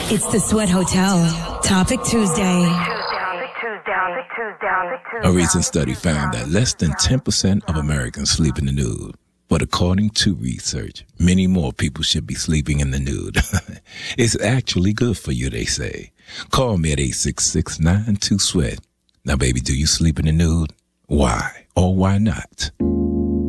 It's the Sweat Hotel. Topic Tuesday. A recent study found that less than 10% of Americans sleep in the nude. But according to research, many more people should be sleeping in the nude. It's actually good for you, they say. Call me at 866-92-SWEAT. Now, baby, do you sleep in the nude? Why or why not?